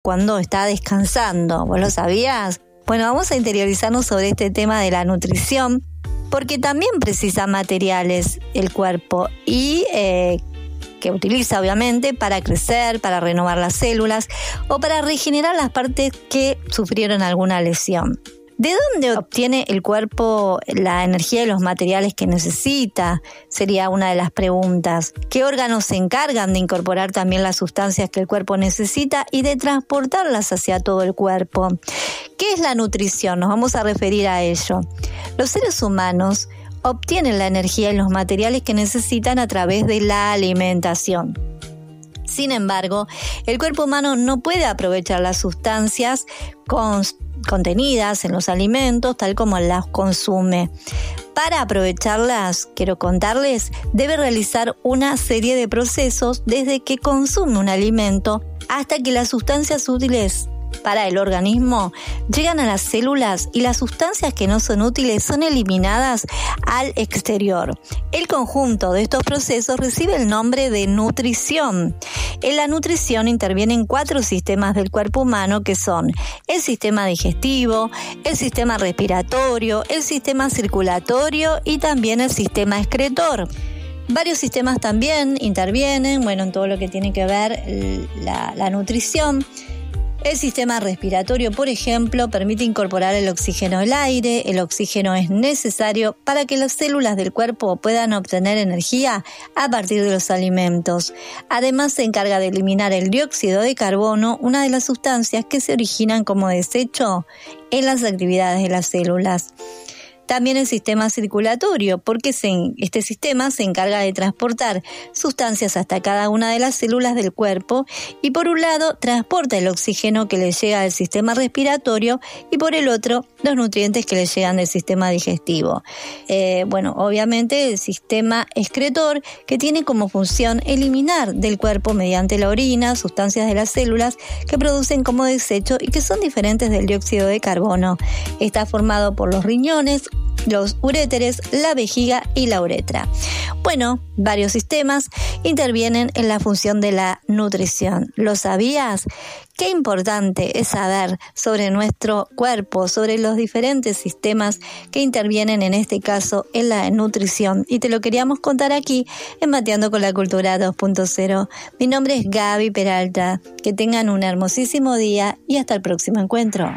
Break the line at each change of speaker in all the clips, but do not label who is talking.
cuando está descansando. ¿Vos lo sabías? Bueno, vamos a interiorizarnos sobre este tema de la nutrición, porque también precisa materiales el cuerpo y que utiliza obviamente para crecer, para renovar las células o para regenerar las partes que sufrieron alguna lesión. ¿De dónde obtiene el cuerpo la energía y los materiales que necesita? Sería una de las preguntas. ¿Qué órganos se encargan de incorporar también las sustancias que el cuerpo necesita y de transportarlas hacia todo el cuerpo? ¿Qué es la nutrición? Nos vamos a referir a ello. Los seres humanos obtienen la energía y los materiales que necesitan a través de la alimentación. Sin embargo, el cuerpo humano no puede aprovechar las sustancias contenidas en los alimentos tal como las consume. Para aprovecharlas, quiero contarles, debe realizar una serie de procesos desde que consume un alimento hasta que las sustancias útiles para el organismo llegan a las células y las sustancias que no son útiles son eliminadas al exterior. El conjunto de estos procesos recibe el nombre de nutrición. En la nutrición intervienen 4 sistemas del cuerpo humano que son el sistema digestivo, el sistema respiratorio, el sistema circulatorio y también el sistema excretor. Varios sistemas también intervienen, en todo lo que tiene que ver la nutrición. El sistema respiratorio, por ejemplo, permite incorporar el oxígeno al aire. El oxígeno es necesario para que las células del cuerpo puedan obtener energía a partir de los alimentos. Además, se encarga de eliminar el dióxido de carbono, una de las sustancias que se originan como desecho en las actividades de las células. También el sistema circulatorio, porque este sistema se encarga de transportar sustancias hasta cada una de las células del cuerpo y por un lado transporta el oxígeno que le llega del sistema respiratorio y por el otro los nutrientes que le llegan del sistema digestivo. Obviamente el sistema excretor, que tiene como función eliminar del cuerpo mediante la orina sustancias de las células que producen como desecho y que son diferentes del dióxido de carbono. Está formado por los riñones, los uréteres, la vejiga y la uretra. Varios sistemas intervienen en la función de la nutrición. ¿Lo sabías? Qué importante es saber sobre nuestro cuerpo, sobre los diferentes sistemas que intervienen en este caso en la nutrición. Y te lo queríamos contar aquí en Mateando con la Cultura 2.0. Mi nombre es Gaby Peralta. Que tengan un hermosísimo día y hasta el próximo encuentro.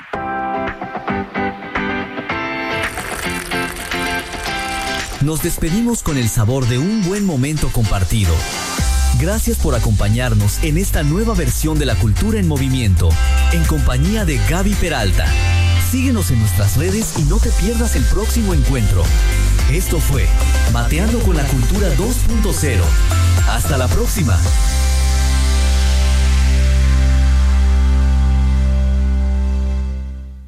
Nos despedimos con el sabor de un buen momento compartido. Gracias por acompañarnos en esta nueva versión de La Cultura en Movimiento, en compañía de Gaby Peralta. Síguenos en nuestras redes y no te pierdas el próximo encuentro. Esto fue Mateando con la Cultura 2.0. Hasta la próxima.